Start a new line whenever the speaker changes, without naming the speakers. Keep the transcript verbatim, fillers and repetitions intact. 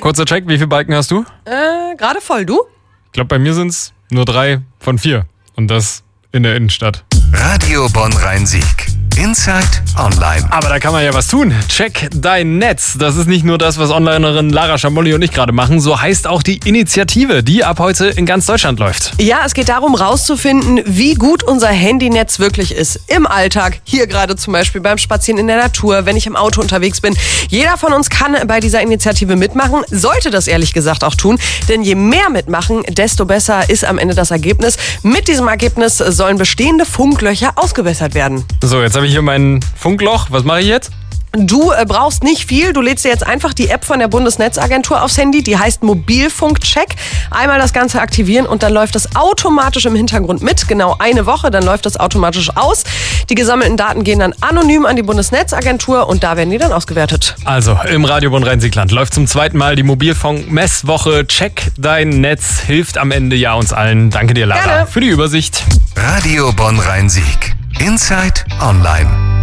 kurzer Check, wie viele Balken hast du?
Äh, gerade voll, du?
Ich glaube, bei mir sind es nur drei von vier. Und das in der Innenstadt.
Radio Bonn-Rhein-Sieg. Inside Online.
Aber da kann man ja was tun. Check dein Netz. Das ist nicht nur das, was Onlinerin Lara Schamolli und ich gerade machen. So heißt auch die Initiative, die ab heute in ganz Deutschland läuft.
Ja, es geht darum, rauszufinden, wie gut unser Handynetz wirklich ist. Im Alltag, hier gerade zum Beispiel beim Spazieren in der Natur, wenn ich im Auto unterwegs bin. Jeder von uns kann bei dieser Initiative mitmachen, sollte das ehrlich gesagt auch tun. Denn je mehr mitmachen, desto besser ist am Ende das Ergebnis. Mit diesem Ergebnis sollen bestehende Funklöcher ausgebessert werden.
So, jetzt habe ich hier mein Funkloch. Was mache ich jetzt?
Du äh, brauchst nicht viel. Du lädst dir jetzt einfach die App von der Bundesnetzagentur aufs Handy. Die heißt Mobilfunkcheck. Einmal das Ganze aktivieren und dann läuft das automatisch im Hintergrund mit. Genau eine Woche, dann läuft das automatisch aus. Die gesammelten Daten gehen dann anonym an die Bundesnetzagentur und da werden die dann ausgewertet.
Also, im Radio Bonn-Rhein-Sieg-Land läuft zum zweiten Mal die Mobilfunk-Messwoche. Check dein Netz. Hilft am Ende ja uns allen. Danke dir, Lara,
Gerne.
für die Übersicht.
Radio Bonn-Rhein-Sieg. Inside Online.